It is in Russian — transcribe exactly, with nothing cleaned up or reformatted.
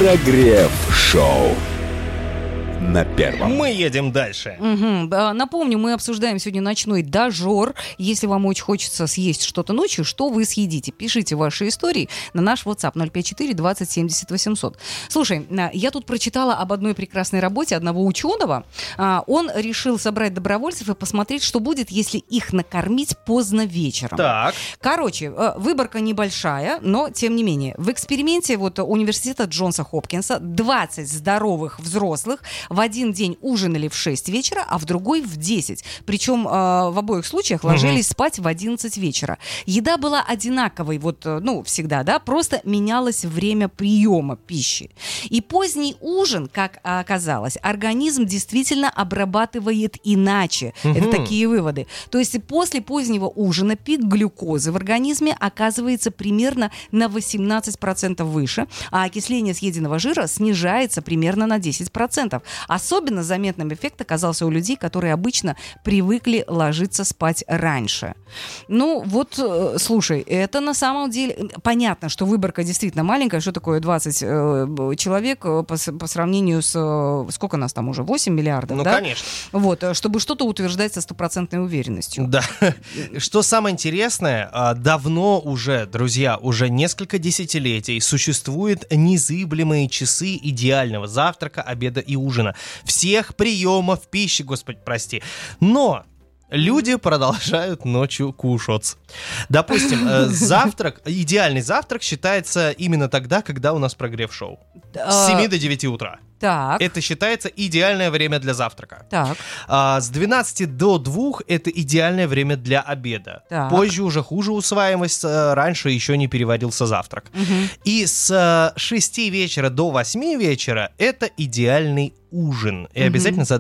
Прогрев-шоу на первом. Мы едем дальше. Угу. Напомню, мы обсуждаем сегодня ночной дожор. Если вам очень хочется съесть что-то ночью, что вы съедите? Пишите ваши истории на наш WhatsApp ноль пять четыре двадцать семьдесят восемьсот. Слушай, я тут прочитала об одной прекрасной работе одного ученого. Он решил собрать добровольцев и посмотреть, что будет, если их накормить поздно вечером. Так. Короче, выборка небольшая, но тем не менее. В эксперименте вот университета Джонса Хопкинса двадцать здоровых взрослых в один день ужинали в шесть вечера, а в другой в десять. Причем э, в обоих случаях ложились угу. спать в одиннадцать вечера. Еда была одинаковой, вот, ну, всегда, да, просто менялось время приема пищи. И поздний ужин, как оказалось, организм действительно обрабатывает иначе. Угу. Это такие выводы. То есть после позднего ужина пик глюкозы в организме оказывается примерно на восемнадцать процентов выше, а окисление съеденного жира снижается примерно на десять процентов. Особенно заметным эффект оказался у людей, которые обычно привыкли ложиться спать раньше. Ну, вот, слушай, это на самом деле... Понятно, что выборка действительно маленькая. Что такое двадцать э, человек по, по сравнению с... Э, сколько нас там уже? восемь миллиардов, ну, да? Ну, конечно. Вот, чтобы что-то утверждать со стопроцентной уверенностью. Да. Что самое интересное, давно уже, друзья, уже несколько десятилетий существуют незыблемые часы идеального завтрака, обеда и ужина. Всех приемов пищи, господи, прости. Но люди продолжают ночью кушать. Допустим, э, завтрак, идеальный завтрак считается именно тогда, когда у нас прогрев-шоу. С семи до девяти утра. Так. Это считается идеальное время для завтрака. Так. А, с двенадцати до двух это идеальное время для обеда. Так. Позже уже хуже усваиваемость, раньше еще не переводился завтрак. Угу. И с шести вечера до восьми вечера это идеальный ужин. И угу. обязательно за